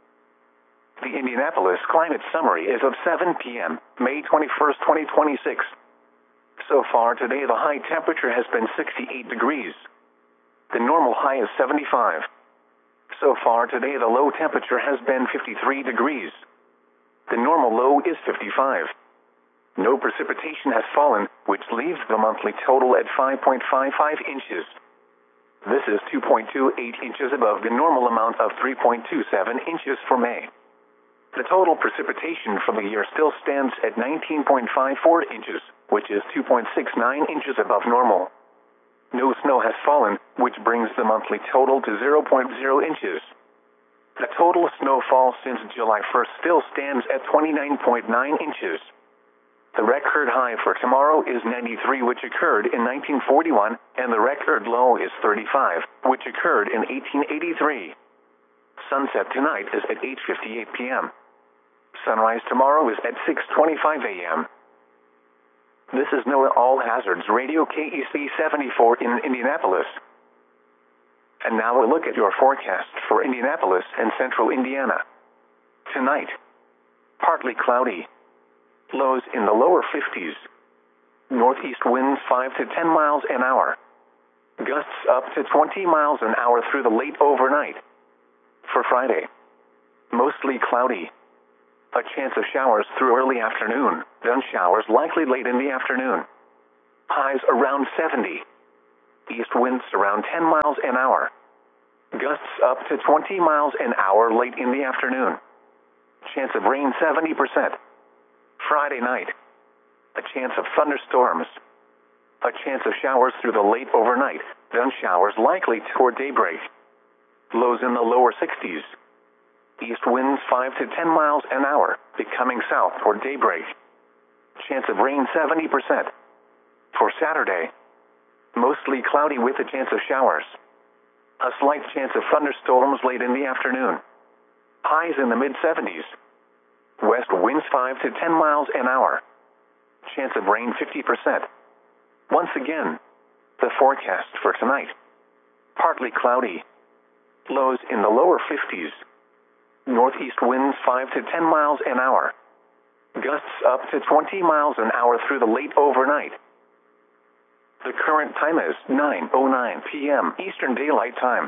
The Indianapolis Climate Summary is of seven p m, May twenty-first, twenty twenty-six. So far today the high temperature has been sixty-eight degrees. The normal high is seventy-five. So far today the low temperature has been fifty-three degrees. The normal low is fifty-five. No precipitation has fallen, which leaves the monthly total at five point five five inches. This is two point two eight inches above the normal amount of three point two seven inches for May. The total precipitation for the year still stands at nineteen point five four inches, which is two point six nine inches above normal. No snow has fallen, which brings the monthly total to zero point zero inches. The total snowfall since July first still stands at twenty-nine point nine inches. The record high for tomorrow is ninety-three, which occurred in nineteen forty-one, and the record low is thirty-five, which occurred in eighteen eighty-three. Sunset tonight is at eight fifty-eight p m Sunrise tomorrow is at six twenty-five a m This is NOAA All Hazards Radio K E C seventy-four in Indianapolis. And now a look at your forecast for Indianapolis and central Indiana. Tonight, partly cloudy. Lows in the lower fifties. Northeast winds five to ten miles an hour. Gusts up to twenty miles an hour through the late overnight. For Friday, mostly cloudy. A chance of showers through early afternoon, then showers likely late in the afternoon. Highs around seventy. East winds around ten miles an hour. Gusts up to twenty miles an hour late in the afternoon. Chance of rain seventy percent. Friday night. A chance of thunderstorms. A chance of showers through the late overnight, then showers likely toward daybreak. Lows in the lower sixties. East winds five to ten miles an hour, becoming south toward daybreak. Chance of rain seventy percent. For Saturday, mostly cloudy with a chance of showers. A slight chance of thunderstorms late in the afternoon. Highs in the mid seventies. West winds five to ten miles an hour. Chance of rain fifty percent. Once again, the forecast for tonight. Partly cloudy. Lows in the lower fifties. Northeast winds five to ten miles an hour. Gusts up to twenty miles an hour through the late overnight. The current time is nine oh nine p m Eastern Daylight Time.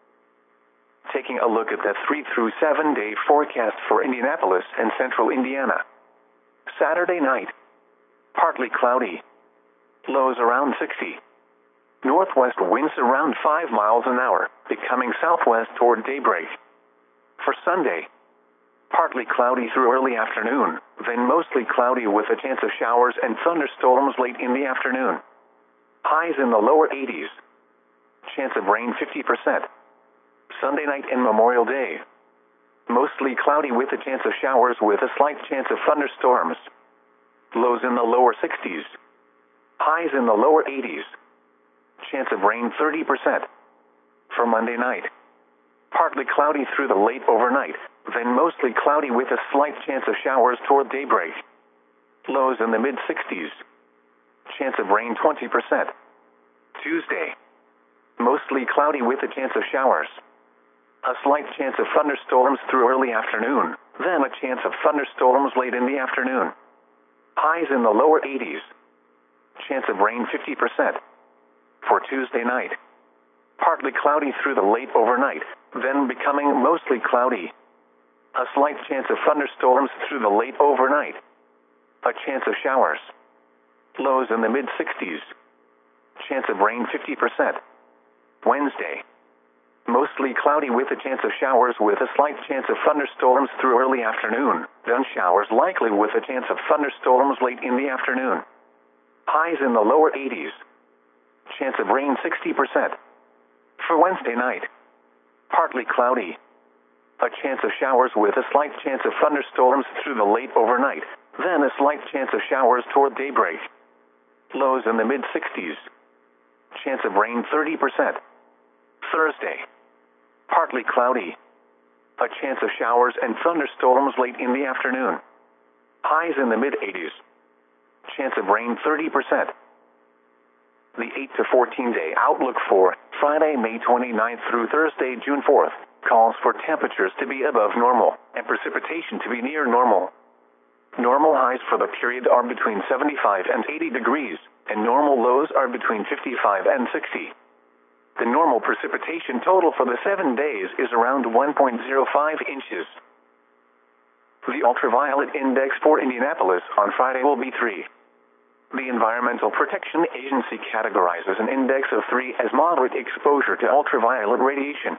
Taking a look at the three through seven day forecast for Indianapolis and central Indiana. Saturday night. Partly cloudy. Lows around sixty. Northwest winds around five miles an hour, becoming southwest toward daybreak. For Sunday, partly cloudy through early afternoon, then mostly cloudy with a chance of showers and thunderstorms late in the afternoon. Highs in the lower eighties. Chance of rain fifty percent. Sunday night and Memorial Day. Mostly cloudy with a chance of showers with a slight chance of thunderstorms. Lows in the lower sixties. Highs in the lower eighties. Chance of rain thirty percent. For Monday night. Partly cloudy through the late overnight, then mostly cloudy with a slight chance of showers toward daybreak. Lows in the mid sixties. Chance of rain twenty percent. Tuesday. Mostly cloudy with a chance of showers. A slight chance of thunderstorms through early afternoon, then a chance of thunderstorms late in the afternoon. Highs in the lower eighties. Chance of rain fifty percent. For Tuesday night. Partly cloudy through the late overnight, then becoming mostly cloudy. A slight chance of thunderstorms through the late overnight. A chance of showers. Lows in the mid sixties. Chance of rain fifty percent. Wednesday. Mostly cloudy with a chance of showers with a slight chance of thunderstorms through early afternoon, then showers likely with a chance of thunderstorms late in the afternoon. Highs in the lower eighties. Chance of rain sixty percent. For Wednesday night. Partly cloudy. A chance of showers with a slight chance of thunderstorms through the late overnight, then a slight chance of showers toward daybreak. Lows in the mid sixties. Chance of rain thirty percent. Thursday. Partly cloudy. A chance of showers and thunderstorms late in the afternoon. Highs in the mid eighties. Chance of rain thirty percent. The eight to fourteen day outlook for Friday, May twenty-ninth through Thursday, June fourth, calls for temperatures to be above normal and precipitation to be near normal. Normal highs for the period are between seventy-five and eighty degrees, and normal lows are between fifty-five and sixty. The normal precipitation total for the seven days is around one point zero five inches. The ultraviolet index for Indianapolis on Friday will be three. The Environmental Protection Agency categorizes an index of three as moderate exposure to ultraviolet radiation.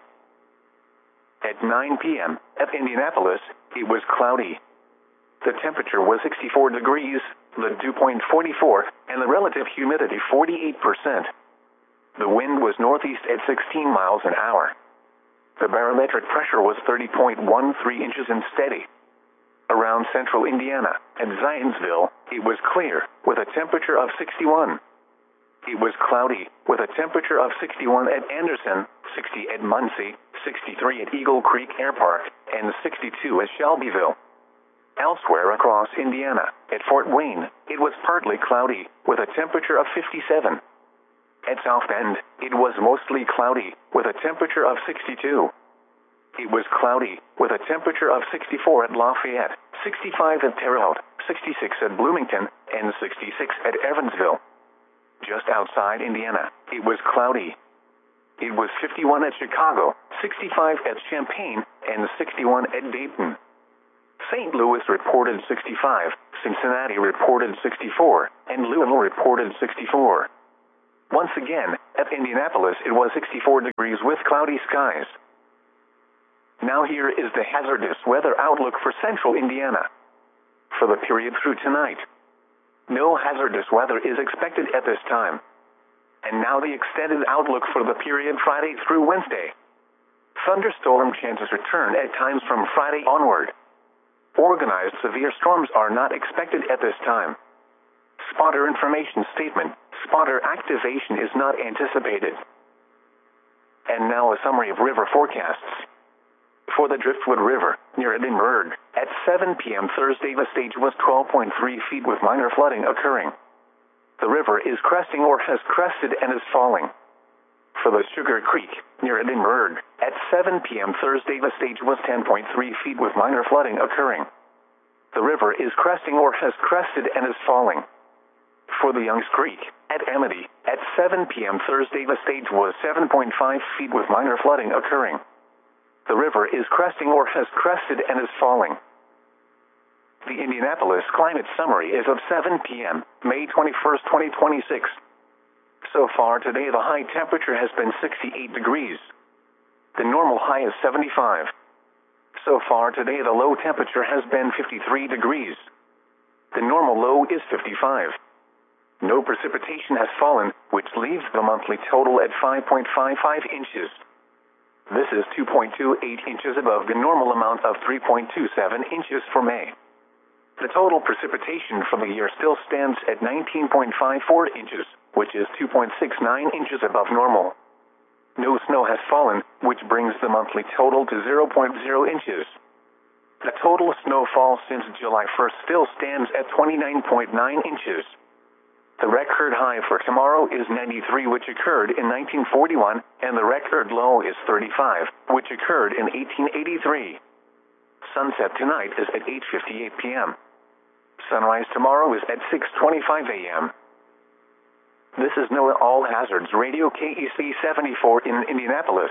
At nine p m at Indianapolis, it was cloudy. The temperature was sixty-four degrees, the dew point forty-four, and the relative humidity forty-eight percent. The wind was northeast at sixteen miles an hour. The barometric pressure was thirty point one three inches and steady. Around central Indiana and Zionsville, it was clear, with a temperature of sixty-one. It was cloudy, with a temperature of sixty-one at Anderson, sixty at Muncie, sixty-three at Eagle Creek Air Park, and sixty-two at Shelbyville. Elsewhere across Indiana, at Fort Wayne, it was partly cloudy, with a temperature of fifty-seven. At South Bend, it was mostly cloudy, with a temperature of sixty-two. It was cloudy, with a temperature of sixty-four at Lafayette, sixty-five at Terre Haute, sixty-six at Bloomington, and sixty-six at Evansville. Just outside Indiana, it was cloudy. It was fifty-one at Chicago, sixty-five at Champaign, and sixty-one at Dayton. Saint Louis reported sixty-five, Cincinnati reported sixty-four, and Louisville reported sixty-four. Once again, at Indianapolis it was sixty-four degrees with cloudy skies. Now here is the hazardous weather outlook for central Indiana. For the period through tonight, no hazardous weather is expected at this time. And now the extended outlook for the period Friday through Wednesday. Thunderstorm chances return at times from Friday onward. Organized severe storms are not expected at this time. Spotter information statement: spotter activation is not anticipated. And now a summary of river forecasts. For the Driftwood River, near Edinburgh, at seven p m Thursday the stage was twelve point three feet with minor flooding occurring. The river is cresting or has crested and is falling. For the Sugar Creek, near Edinburgh, at seven p m Thursday the stage was ten point three feet with minor flooding occurring. The river is cresting or has crested and is falling. For the Youngs Creek, at Amity, at seven p m Thursday the stage was seven point five feet with minor flooding occurring. The river is cresting or has crested and is falling. The Indianapolis Climate Summary is of seven p m, May twenty-first, twenty twenty-six. So far today the high temperature has been sixty-eight degrees. The normal high is seventy-five. So far today the low temperature has been fifty-three degrees. The normal low is fifty-five. No precipitation has fallen, which leaves the monthly total at five point five five inches. This is two point two eight inches above the normal amount of three point two seven inches for May. The total precipitation for the year still stands at nineteen point five four inches, which is two point six nine inches above normal. No snow has fallen, which brings the monthly total to zero point zero inches. The total snowfall since July first still stands at twenty-nine point nine inches. The record high for tomorrow is ninety-three, which occurred in nineteen forty-one, and the record low is thirty-five, which occurred in eighteen eighty-three. Sunset tonight is at eight fifty-eight p m Sunrise tomorrow is at six twenty-five a m This is NOAA All Hazards Radio K E C seventy-four in Indianapolis.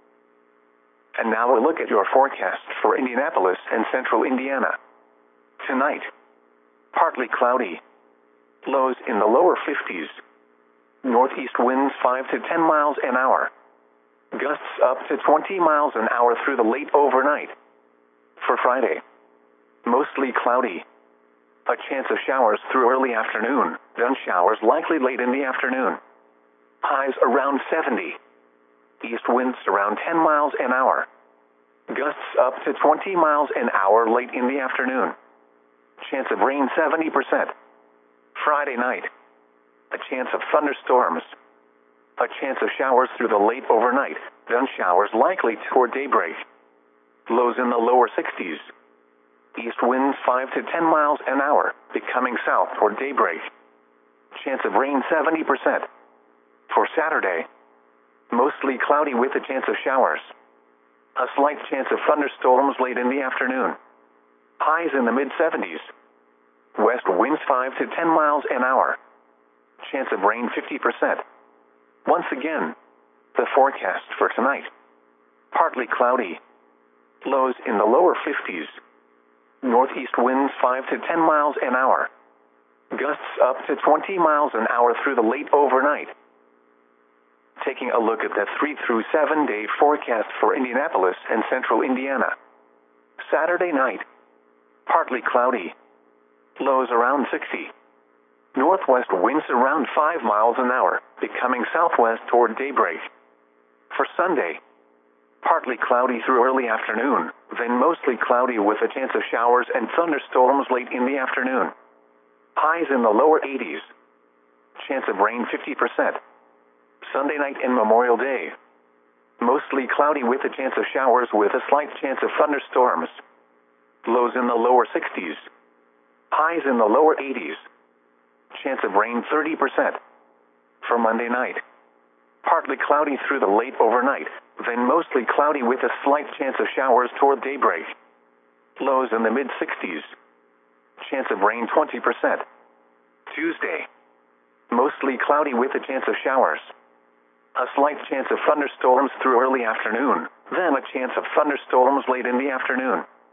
And now a look at your forecast for Indianapolis and central Indiana. Tonight, partly cloudy. Lows in the lower fifties. Northeast winds five to ten miles an hour. Gusts up to twenty miles an hour through the late overnight. For Friday, mostly cloudy. A chance of showers through early afternoon, then showers likely late in the afternoon. Highs around seventy. East winds around ten miles an hour. Gusts up to twenty miles an hour late in the afternoon. Chance of rain seventy percent. Friday night, a chance of thunderstorms. A chance of showers through the late overnight, then showers likely toward daybreak. Lows in the lower sixties. East winds five to ten miles an hour, becoming south toward daybreak. Chance of rain seventy percent. For Saturday, mostly cloudy with a chance of showers. A slight chance of thunderstorms late in the afternoon. Highs in the mid seventies. West winds five to ten miles an hour. Chance of rain fifty percent. Once again, the forecast for tonight. Partly cloudy. Lows in the lower fifties. Northeast winds five to ten miles an hour. Gusts up to twenty miles an hour through the late overnight. Taking a look at the three through seven day forecast for Indianapolis and central Indiana. Saturday night, partly cloudy. Lows around sixty. Northwest winds around five miles an hour, becoming southwest toward daybreak. For Sunday, partly cloudy through early afternoon, then mostly cloudy with a chance of showers and thunderstorms late in the afternoon. Highs in the lower eighties. Chance of rain fifty percent. Sunday night and Memorial Day. Mostly cloudy with a chance of showers with a slight chance of thunderstorms. Lows in the lower sixties. Highs in the lower eighties. Chance of rain thirty percent. For Monday night, partly cloudy through the late overnight, then mostly cloudy with a slight chance of showers toward daybreak. Lows in the mid sixties. Chance of rain twenty percent. Tuesday, mostly cloudy with a chance of showers. A slight chance of thunderstorms through early afternoon, then a chance of thunderstorms late in the afternoon.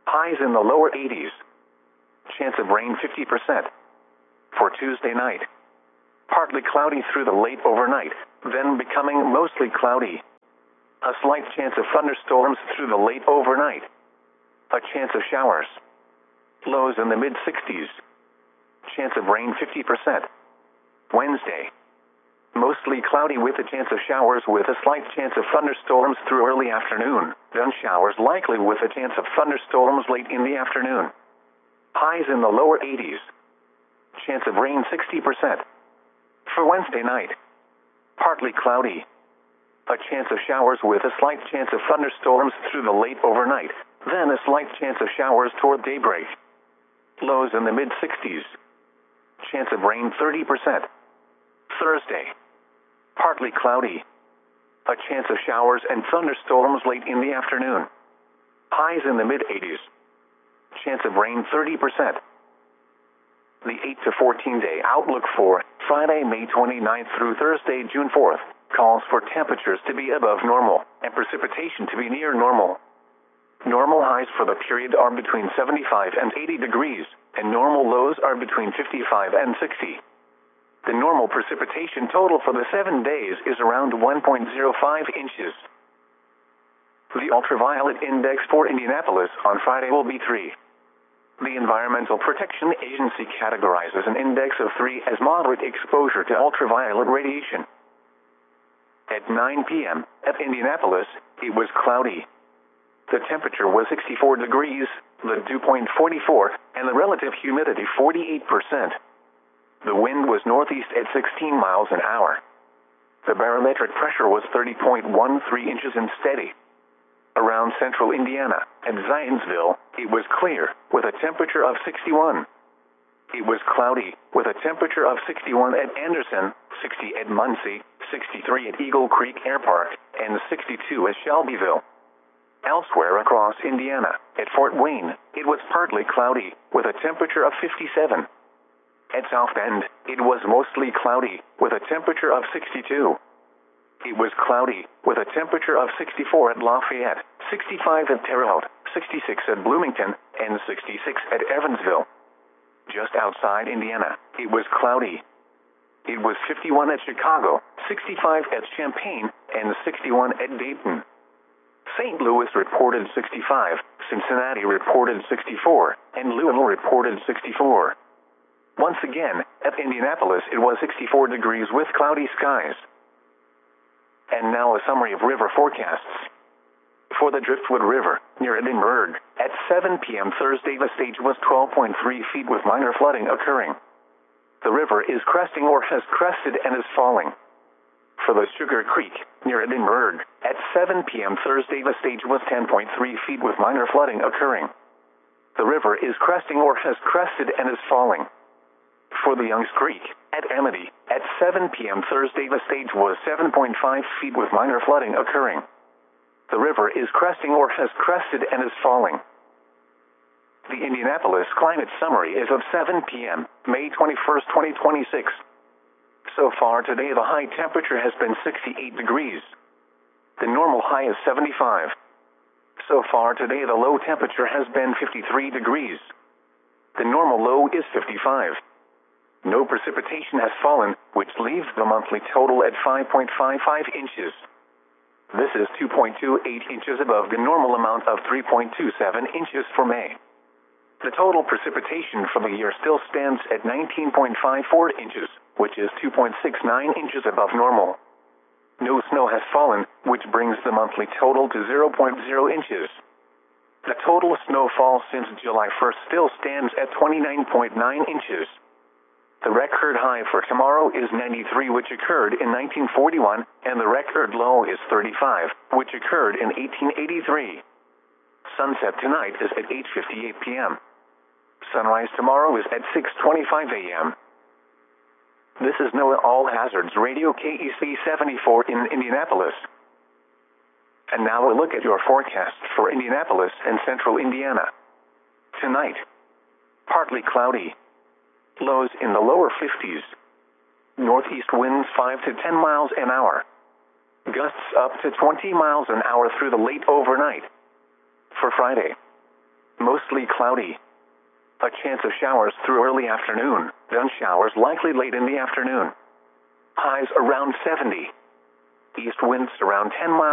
Highs in the lower eighties. Chance of rain fifty percent. For Tuesday night, partly cloudy through the late overnight, then becoming mostly cloudy. A slight chance of thunderstorms through the late overnight. A chance of showers. Lows in the mid-sixties. Chance of rain fifty percent. Wednesday, mostly cloudy with a chance of showers with a slight chance of thunderstorms through early afternoon, then showers likely with a chance of thunderstorms late in the afternoon. Highs in the lower eighties. Chance of rain sixty percent. For Wednesday night, partly cloudy. A chance of showers with a slight chance of thunderstorms through the late overnight, then a slight chance of showers toward daybreak. Lows in the mid-sixties. Chance of rain thirty percent. Thursday, partly cloudy. A chance of showers and thunderstorms late in the afternoon. Highs in the mid-eighties. Chance of rain thirty percent. The eight to fourteen day outlook for Friday, May twenty-ninth through Thursday, June fourth, calls for temperatures to be above normal and precipitation to be near normal. Normal highs for the period are between seventy-five and eighty degrees, and normal lows are between fifty-five and sixty. The normal precipitation total for the seven days is around one point zero five inches. The ultraviolet index for Indianapolis on Friday will be three. The Environmental Protection Agency categorizes an index of three as moderate exposure to ultraviolet radiation. At nine p m at Indianapolis, it was cloudy. The temperature was sixty-four degrees, the dew point forty-four, and the relative humidity forty-eight percent. The wind was northeast at sixteen miles an hour. The barometric pressure was thirty point one three inches and steady. Around central Indiana, at Zionsville, it was clear, with a temperature of sixty-one. It was cloudy, with a temperature of sixty-one at Anderson, sixty at Muncie, sixty-three at Eagle Creek Air Park, and sixty-two at Shelbyville. Elsewhere across Indiana, at Fort Wayne, it was partly cloudy, with a temperature of fifty-seven. At South Bend, it was mostly cloudy, with a temperature of sixty-two. It was cloudy, with a temperature of sixty-four at Lafayette, sixty-five at Terre Haute, sixty-six at Bloomington, and sixty-six at Evansville. Just outside Indiana, it was cloudy. It was fifty-one at Chicago, sixty-five at Champaign, and sixty-one at Dayton. Saint Louis reported sixty-five, Cincinnati reported sixty-four, and Louisville reported sixty-four. Once again, at Indianapolis it was sixty-four degrees with cloudy skies. And now a summary of river forecasts. For the Driftwood River, near Edinburgh, at seven p m Thursday the stage was twelve point three feet with minor flooding occurring. The river is cresting or has crested and is falling. For the Sugar Creek, near Edinburgh, at seven p m Thursday the stage was ten point three feet with minor flooding occurring. The river is cresting or has crested and is falling. For the Youngs Creek, at Amity, at seven p m Thursday the stage was seven point five feet with minor flooding occurring. The river is cresting or has crested and is falling. The Indianapolis Climate Summary is of seven p m, May twenty-first, twenty twenty-six. So far today the high temperature has been sixty-eight degrees. The normal high is seventy-five. So far today the low temperature has been fifty-three degrees. The normal low is fifty-five. No precipitation has fallen, which leaves the monthly total at five point five five inches. This is two point two eight inches above the normal amount of three point two seven inches for May. The total precipitation for the year still stands at nineteen point five four inches, which is two point six nine inches above normal. No snow has fallen, which brings the monthly total to zero point zero inches. The total snowfall since July first still stands at twenty-nine point nine inches. The record high for tomorrow is ninety-three, which occurred in nineteen forty-one, and the record low is thirty-five, which occurred in eighteen eighty-three. Sunset tonight is at eight fifty-eight p m Sunrise tomorrow is at six twenty-five a m This is NOAA All Hazards Radio K E C seventy-four in Indianapolis. And now a look at your forecast for Indianapolis and central Indiana. Tonight, partly cloudy. Lows in the lower fifties. Northeast winds five to ten miles an hour. Gusts up to twenty miles an hour through the late overnight. For Friday, mostly cloudy. A chance of showers through early afternoon, then showers likely late in the afternoon. Highs around seventy. East winds around ten miles